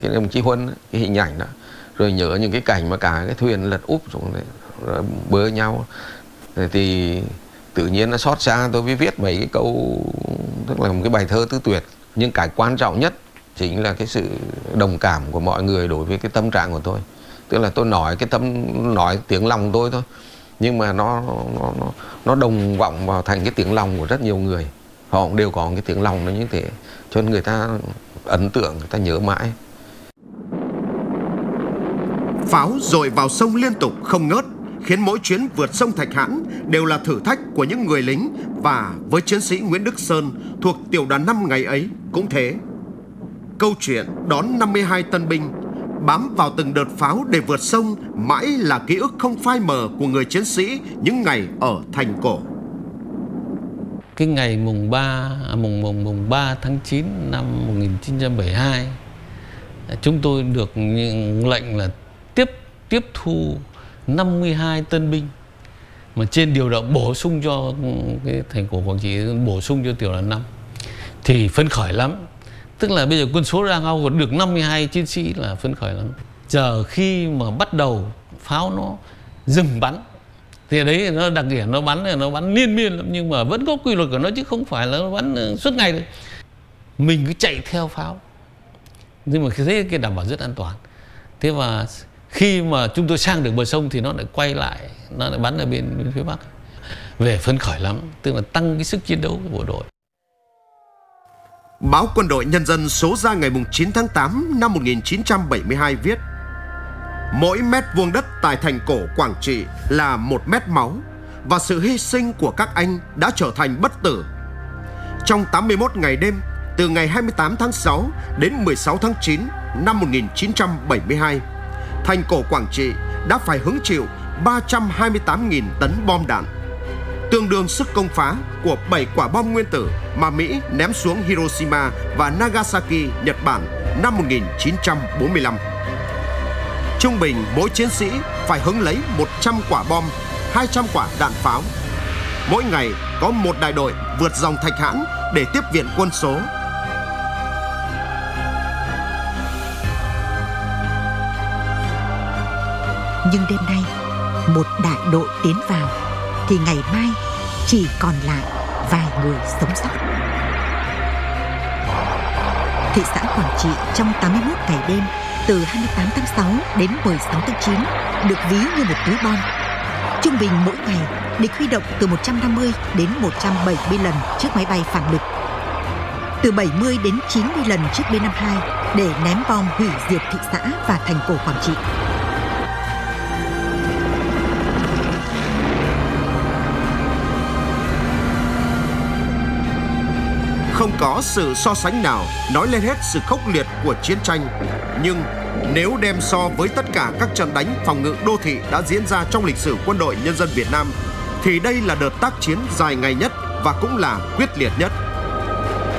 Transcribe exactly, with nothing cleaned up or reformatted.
Cái đồng chí Huân, cái hình ảnh đó, rồi nhớ những cái cảnh mà cả cái thuyền lật úp xuống đấy, rồi bơi nhau, thì tự nhiên nó xót xa. Tôi mới viết mấy cái câu, tức là một cái bài thơ tứ tuyệt. Nhưng cái quan trọng nhất chính là cái sự đồng cảm của mọi người đối với cái tâm trạng của tôi. Tức là tôi nói cái tâm, nói tiếng lòng tôi thôi, nhưng mà nó nó nó, nó đồng vọng vào thành cái tiếng lòng của rất nhiều người. Họ cũng đều có cái tiếng lòng nó như thế, cho nên người ta ấn tượng, người ta nhớ mãi. Pháo dội vào sông liên tục không ngớt, khiến mỗi chuyến vượt sông Thạch Hãn đều là thử thách của những người lính. Và với chiến sĩ Nguyễn Đức Sơn thuộc tiểu đoàn năm ngày ấy cũng thế. Câu chuyện đón năm mươi hai tân binh bám vào từng đợt pháo để vượt sông mãi là ký ức không phai mờ của người chiến sĩ những ngày ở Thành Cổ. Cái ngày mùng ba mùng mùng mùng ba tháng chín năm một nghìn chín trăm bảy mươi hai, chúng tôi được lệnh là tiếp tiếp thu năm mươi hai tân binh mà trên điều động bổ sung cho cái Thành Cổ Quảng Trị, bổ sung cho tiểu đoàn năm, thì phấn khởi lắm. Tức là bây giờ quân số đang ao còn được năm mươi hai chiến sĩ là phấn khởi lắm. Chờ khi mà bắt đầu pháo nó dừng bắn thì đấy nó đặc điểm, nó bắn nó bắn liên miên lắm, nhưng mà vẫn có quy luật của nó chứ không phải là nó bắn suốt ngày đấy. Mình cứ chạy theo pháo, nhưng mà thế cái đảm bảo rất an toàn. Thế và khi mà chúng tôi sang được bờ sông thì nó lại quay lại, nó lại bắn ở bên, bên phía bắc. Về phấn khởi lắm, tức là tăng cái sức chiến đấu của bộ đội. Báo Quân đội Nhân dân số ra ngày chín tháng tám năm một nghìn chín trăm bảy mươi hai viết: mỗi mét vuông đất tại Thành Cổ Quảng Trị là một mét máu, và sự hy sinh của các anh đã trở thành bất tử. Trong tám mươi mốt ngày đêm, từ ngày hai mươi tám tháng sáu đến mười sáu tháng chín năm một nghìn chín trăm bảy mươi hai, Thành Cổ Quảng Trị đã phải hứng chịu ba trăm hai mươi tám nghìn tấn bom đạn, tương đương sức công phá của bảy quả bom nguyên tử mà Mỹ ném xuống Hiroshima và Nagasaki, Nhật Bản năm một nghìn chín trăm bốn mươi lăm. Trung bình mỗi chiến sĩ phải hứng lấy một trăm quả bom, hai trăm quả đạn pháo. Mỗi ngày có một đại đội vượt dòng Thạch Hãn để tiếp viện quân số. Nhưng đêm nay, một đại đội tiến vào, thì ngày mai chỉ còn lại vài người sống sót. Thị xã Quảng Trị trong tám mươi mốt ngày đêm, từ hai mươi tám tháng sáu đến mười sáu tháng chín, được ví như một túi bom. Trung bình mỗi ngày, địch huy động từ một trăm năm mươi đến một trăm bảy mươi lần chiếc máy bay phản lực, từ bảy mươi đến chín mươi lần chiếc B năm mươi hai để ném bom hủy diệt thị xã và Thành Cổ Quảng Trị. Không có sự so sánh nào nói lên hết sự khốc liệt của chiến tranh. Nhưng nếu đem so với tất cả các trận đánh phòng ngự đô thị đã diễn ra trong lịch sử Quân đội Nhân dân Việt Nam, thì đây là đợt tác chiến dài ngày nhất và cũng là quyết liệt nhất.